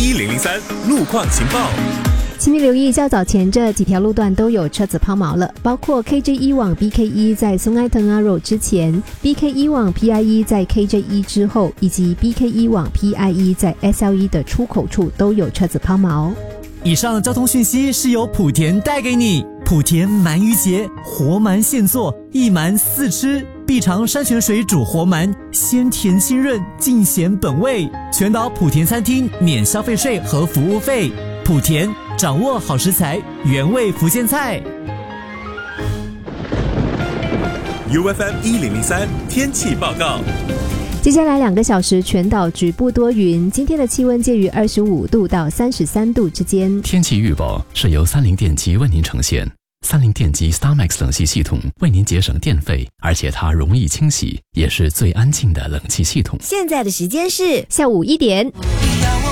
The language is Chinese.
1003路况情报。 请你留意，较早前这几条路段都有车子抛锚了，包括 KJ1 往 BK1 在松埃腾阿 Road 之前， BK1 往 PI1 在 KJ1 之后，以及 BK1 往 PI1 在 SL1 的出口处都有车子抛锚。 以上交通讯息是由莆田带给你。莆田鳗鱼节，活鳗现做，一鳗4吃，必尝山泉水煮活鳗，鲜甜清润，尽显本味。全岛莆田餐厅免消费税和服务费。莆田掌握好食材，原味福建菜。 UFM 1003天气报告。 接下来2个小时，全岛局部多云，今天的气温介于25度到33度之间。 天气预报是由三菱电机为您呈现。三菱电机 StarMax 冷气系统为您节省电费，而且它容易清洗，也是最安静的冷气系统。 现在的时间是下午1点。